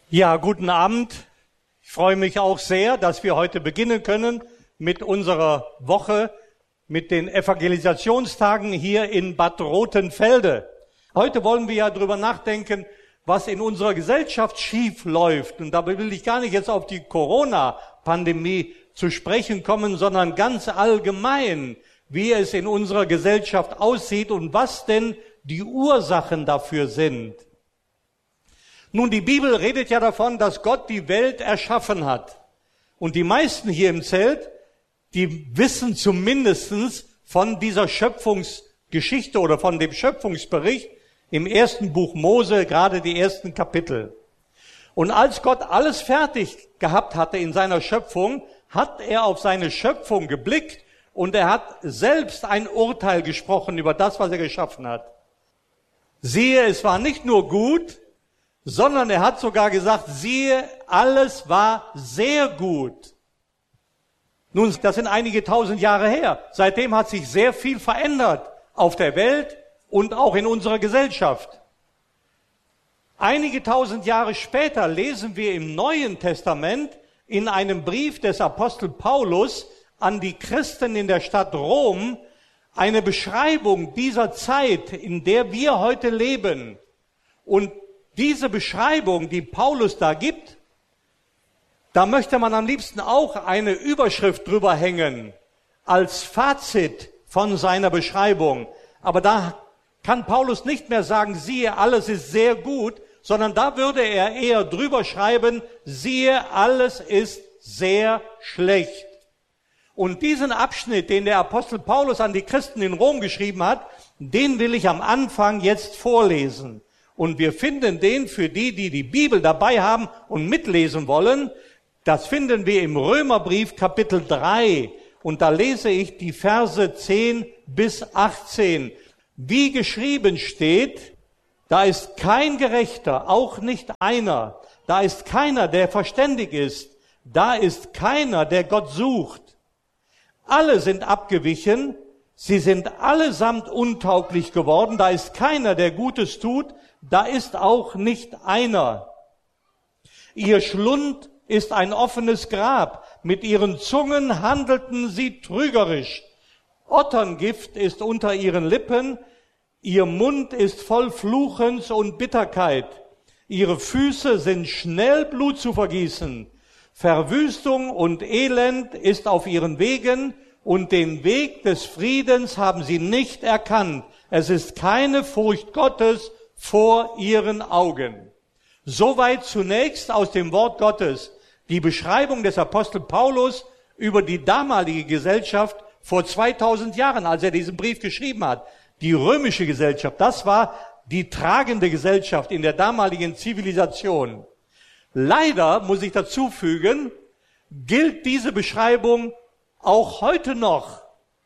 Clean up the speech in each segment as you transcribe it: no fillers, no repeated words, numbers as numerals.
Ja, guten Abend. Ich freue mich auch sehr, dass wir heute beginnen können mit unserer Woche, mit den Evangelisationstagen hier in Bad Rotenfelde. Heute wollen wir ja drüber nachdenken, was in unserer Gesellschaft schief läuft. Und dabei will ich gar nicht jetzt auf die Corona-Pandemie zu sprechen kommen, sondern ganz allgemein, wie es in unserer Gesellschaft aussieht und was denn die Ursachen dafür sind. Nun, die Bibel redet ja davon, dass Gott die Welt erschaffen hat. Und die meisten hier im Zelt, die wissen zumindestens von dieser Schöpfungsgeschichte oder von dem Schöpfungsbericht im ersten Buch Mose, gerade die ersten Kapitel. Und als Gott alles fertig gehabt hatte in seiner Schöpfung, hat er auf seine Schöpfung geblickt und er hat selbst ein Urteil gesprochen über das, was er geschaffen hat. Siehe, es war nicht nur gut, sondern er hat sogar gesagt, siehe, alles war sehr gut. Nun, das sind einige tausend Jahre her. Seitdem hat sich sehr viel verändert auf der Welt und auch in unserer Gesellschaft. Einige tausend Jahre später lesen wir im Neuen Testament in einem Brief des Apostel Paulus an die Christen in der Stadt Rom eine Beschreibung dieser Zeit, in der wir heute leben. Und diese Beschreibung, die Paulus da gibt, da möchte man am liebsten auch eine Überschrift drüber hängen, als Fazit von seiner Beschreibung. Aber da kann Paulus nicht mehr sagen, siehe, alles ist sehr gut, sondern da würde er eher drüber schreiben, siehe, alles ist sehr schlecht. Und diesen Abschnitt, den der Apostel Paulus an die Christen in Rom geschrieben hat, den will ich am Anfang jetzt vorlesen. Und wir finden den für die, die die Bibel dabei haben und mitlesen wollen. Das finden wir im Römerbrief Kapitel 3. Und da lese ich die Verse 10 bis 18. Wie geschrieben steht, da ist kein Gerechter, auch nicht einer. Da ist keiner, der verständig ist. Da ist keiner, der Gott sucht. Alle sind abgewichen. Sie sind allesamt untauglich geworden. Da ist keiner, der Gutes tut. Da ist auch nicht einer. Ihr Schlund ist ein offenes Grab. Mit ihren Zungen handelten sie trügerisch. Otterngift ist unter ihren Lippen. Ihr Mund ist voll Fluchens und Bitterkeit. Ihre Füße sind schnell Blut zu vergießen. Verwüstung und Elend ist auf ihren Wegen. Und den Weg des Friedens haben sie nicht erkannt. Es ist keine Furcht Gottes vor ihren Augen. Soweit zunächst aus dem Wort Gottes die Beschreibung des Apostel Paulus über die damalige Gesellschaft vor 2000 Jahren, als er diesen Brief geschrieben hat. Die römische Gesellschaft, das war die tragende Gesellschaft in der damaligen Zivilisation. Leider, muss ich dazu fügen, gilt diese Beschreibung auch heute noch.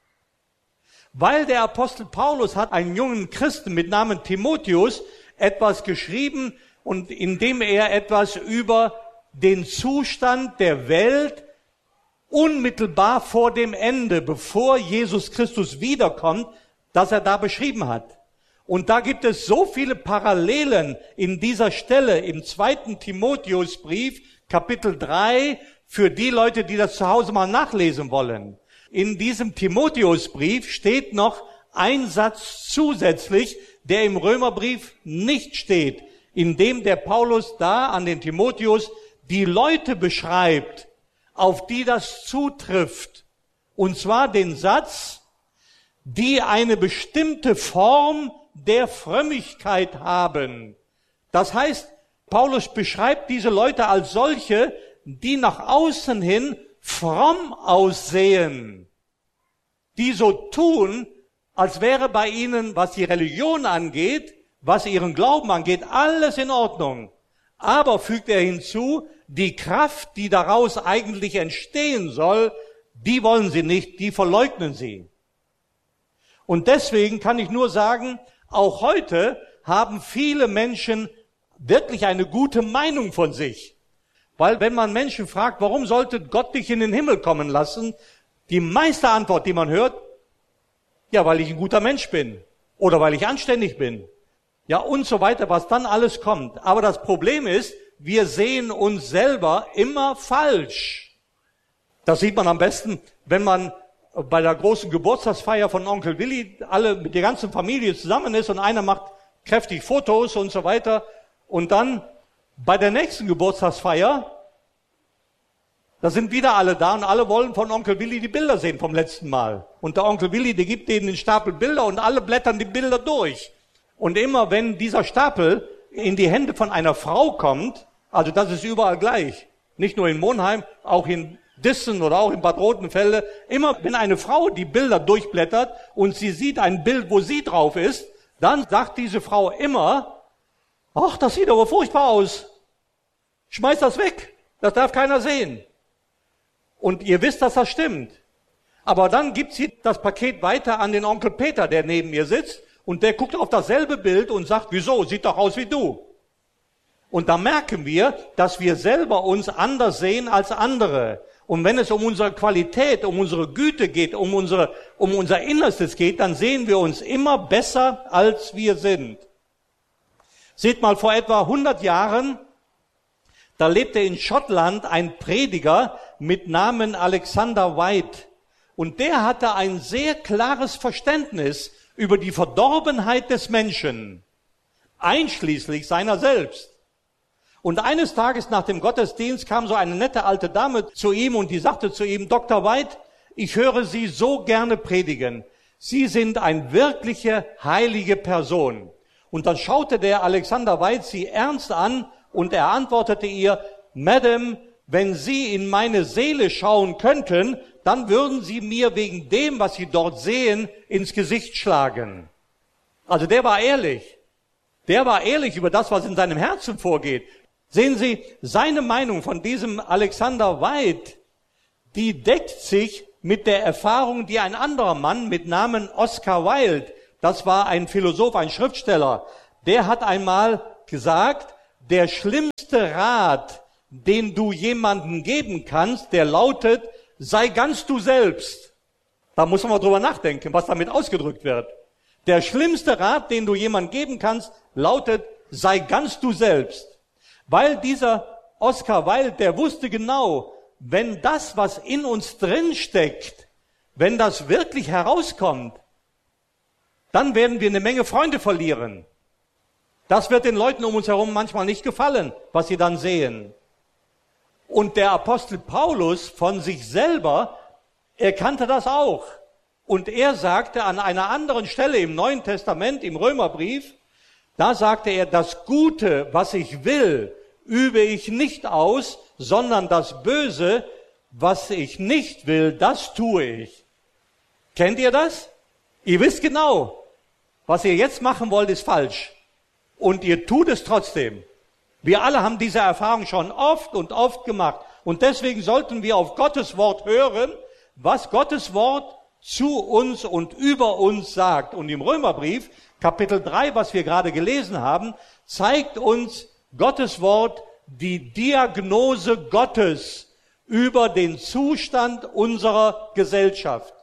Weil der Apostel Paulus hat einen jungen Christen mit Namen Timotheus etwas geschrieben und indem er etwas über den Zustand der Welt unmittelbar vor dem Ende, bevor Jesus Christus wiederkommt, dass er da beschrieben hat. Und da gibt es so viele Parallelen in dieser Stelle im 2. Timotheusbrief, Kapitel 3, für die Leute, die das zu Hause mal nachlesen wollen. In diesem Timotheusbrief steht noch ein Satz zusätzlich, der im Römerbrief nicht steht, in dem der Paulus da an den Timotheus die Leute beschreibt, auf die das zutrifft. Und zwar den Satz, die eine bestimmte Form der Frömmigkeit haben. Das heißt, Paulus beschreibt diese Leute als solche, die nach außen hin fromm aussehen, die so tun, als wäre bei ihnen, was die Religion angeht, was ihren Glauben angeht, alles in Ordnung. Aber, fügt er hinzu, die Kraft, die daraus eigentlich entstehen soll, die wollen sie nicht, die verleugnen sie. Und deswegen kann ich nur sagen, auch heute haben viele Menschen wirklich eine gute Meinung von sich. Weil wenn man Menschen fragt, warum sollte Gott dich in den Himmel kommen lassen, die meiste Antwort, die man hört, ja, weil ich ein guter Mensch bin oder weil ich anständig bin. Ja, und so weiter, was dann alles kommt. Aber das Problem ist, wir sehen uns selber immer falsch. Das sieht man am besten, wenn man bei der großen Geburtstagsfeier von Onkel Willi alle mit der ganzen Familie zusammen ist und einer macht kräftig Fotos und so weiter. Und dann bei der nächsten Geburtstagsfeier, da sind wieder alle da und alle wollen von Onkel Willi die Bilder sehen vom letzten Mal. Und der Onkel Willi, der gibt denen den Stapel Bilder und alle blättern die Bilder durch. Und immer wenn dieser Stapel in die Hände von einer Frau kommt, also das ist überall gleich, nicht nur in Monheim, auch in Dissen oder auch in Bad Rotenfelde, immer wenn eine Frau die Bilder durchblättert und sie sieht ein Bild, wo sie drauf ist, dann sagt diese Frau immer, ach, das sieht aber furchtbar aus. Schmeiß das weg, das darf keiner sehen. Und ihr wisst, dass das stimmt. Aber dann gibt sie das Paket weiter an den Onkel Peter, der neben ihr sitzt, und der guckt auf dasselbe Bild und sagt, wieso, sieht doch aus wie du. Und da merken wir, dass wir selber uns anders sehen als andere. Und wenn es um unsere Qualität, um unsere Güte geht, um unser Innerstes geht, dann sehen wir uns immer besser, als wir sind. Seht mal, vor etwa 100 Jahren, da lebte in Schottland ein Prediger mit Namen Alexander White. Und der hatte ein sehr klares Verständnis über die Verdorbenheit des Menschen, einschließlich seiner selbst. Und eines Tages nach dem Gottesdienst kam so eine nette alte Dame zu ihm und die sagte zu ihm, Dr. White, ich höre Sie so gerne predigen. Sie sind eine wirkliche heilige Person. Und dann schaute der Alexander White sie ernst an und er antwortete ihr, Madame, wenn Sie in meine Seele schauen könnten, dann würden Sie mir wegen dem, was Sie dort sehen, ins Gesicht schlagen. Also der war ehrlich. Der war ehrlich über das, was in seinem Herzen vorgeht. Sehen Sie, seine Meinung von diesem Alexander White, die deckt sich mit der Erfahrung, die ein anderer Mann mit Namen Oscar Wilde, das war ein Philosoph, ein Schriftsteller, der hat einmal gesagt, der schlimmste Rat, den du jemandem geben kannst, der lautet, sei ganz du selbst. Da muss man mal drüber nachdenken, was damit ausgedrückt wird. Der schlimmste Rat, den du jemandem geben kannst, lautet, sei ganz du selbst. Weil dieser Oscar Wilde, der wusste genau, wenn das, was in uns drin steckt, wenn das wirklich herauskommt, dann werden wir eine Menge Freunde verlieren. Das wird den Leuten um uns herum manchmal nicht gefallen, was sie dann sehen. Und der Apostel Paulus von sich selber, er kannte das auch. Und er sagte an einer anderen Stelle im Neuen Testament, im Römerbrief, da sagte er, das Gute, was ich will, übe ich nicht aus, sondern das Böse, was ich nicht will, das tue ich. Kennt ihr das? Ihr wisst genau, was ihr jetzt machen wollt, ist falsch. Und ihr tut es trotzdem. Wir alle haben diese Erfahrung schon oft und oft gemacht. Und deswegen sollten wir auf Gottes Wort hören, was Gottes Wort zu uns und über uns sagt. Und im Römerbrief, Kapitel 3, was wir gerade gelesen haben, zeigt uns Gottes Wort die Diagnose Gottes über den Zustand unserer Gesellschaft.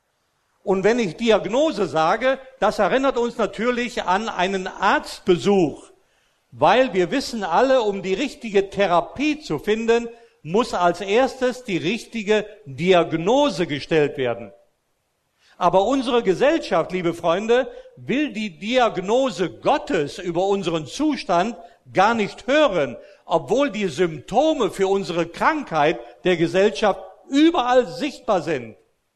Und wenn ich Diagnose sage, das erinnert uns natürlich an einen Arztbesuch, weil wir wissen alle, um die richtige Therapie zu finden, muss als erstes die richtige Diagnose gestellt werden. Aber unsere Gesellschaft, liebe Freunde, will die Diagnose Gottes über unseren Zustand gar nicht hören, obwohl die Symptome für unsere Krankheit der Gesellschaft überall sichtbar sind.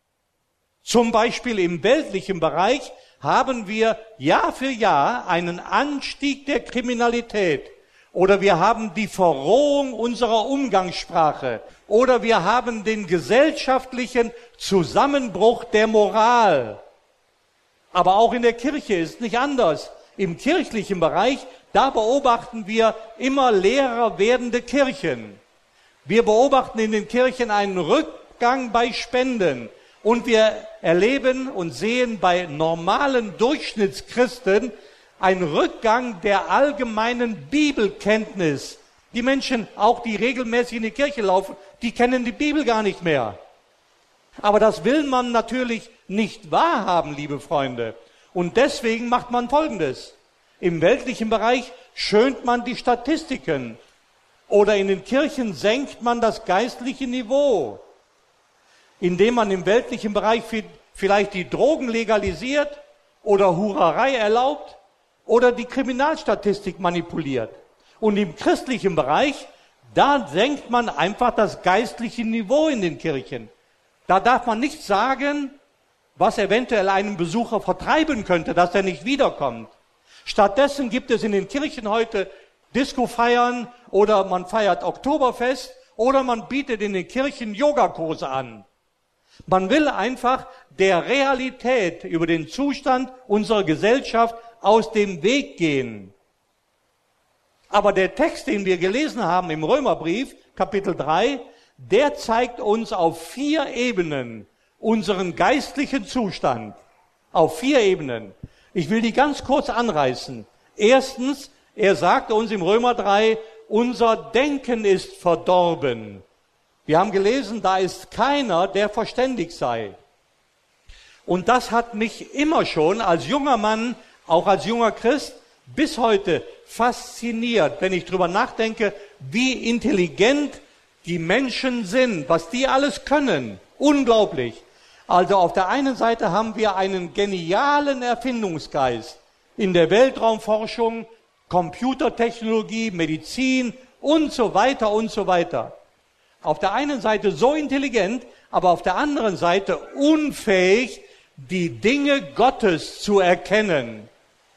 Zum Beispiel im weltlichen Bereich haben wir Jahr für Jahr einen Anstieg der Kriminalität. Oder wir haben die Verrohung unserer Umgangssprache. Oder wir haben den gesellschaftlichen Zusammenbruch der Moral. Aber auch in der Kirche ist nicht anders. Im kirchlichen Bereich, da beobachten wir immer leerer werdende Kirchen. Wir beobachten in den Kirchen einen Rückgang bei Spenden. Und wir erleben und sehen bei normalen Durchschnittschristen einen Rückgang der allgemeinen Bibelkenntnis. Die Menschen, auch die regelmäßig in die Kirche laufen, die kennen die Bibel gar nicht mehr. Aber das will man natürlich nicht wahrhaben, liebe Freunde. Und deswegen macht man Folgendes. Im weltlichen Bereich schönt man die Statistiken. Oder in den Kirchen senkt man das geistliche Niveau, indem man im weltlichen Bereich vielleicht die Drogen legalisiert oder Hurerei erlaubt oder die Kriminalstatistik manipuliert. Und im christlichen Bereich, da senkt man einfach das geistliche Niveau in den Kirchen. Da darf man nicht sagen, was eventuell einen Besucher vertreiben könnte, dass er nicht wiederkommt. Stattdessen gibt es in den Kirchen heute Disco-Feiern oder man feiert Oktoberfest oder man bietet in den Kirchen Yogakurse an. Man will einfach der Realität über den Zustand unserer Gesellschaft aus dem Weg gehen. Aber der Text, den wir gelesen haben im Römerbrief, Kapitel 3, der zeigt uns auf 4 Ebenen unseren geistlichen Zustand. Auf 4 Ebenen. Ich will die ganz kurz anreißen. Erstens, er sagt uns im Römer 3, unser Denken ist verdorben. Wir haben gelesen, da ist keiner, der verständig sei. Und das hat mich immer schon als junger Mann, auch als junger Christ, bis heute fasziniert, wenn ich drüber nachdenke, wie intelligent die Menschen sind, was die alles können. Unglaublich. Also auf der einen Seite haben wir einen genialen Erfindungsgeist in der Weltraumforschung, Computertechnologie, Medizin und so weiter und so weiter. Auf der einen Seite so intelligent, aber auf der anderen Seite unfähig, die Dinge Gottes zu erkennen.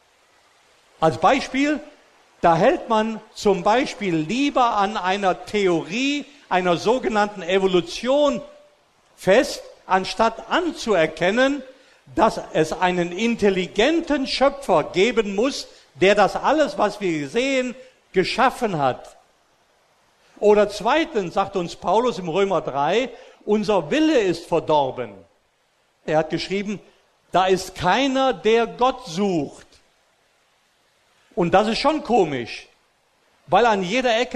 Als Beispiel, da hält man zum Beispiel lieber an einer Theorie, einer sogenannten Evolution fest, anstatt anzuerkennen, dass es einen intelligenten Schöpfer geben muss, der das alles, was wir sehen, geschaffen hat. Oder zweitens sagt uns Paulus im Römer 3, unser Wille ist verdorben. Er hat geschrieben, da ist keiner, der Gott sucht. Und das ist schon komisch, weil an jeder Ecke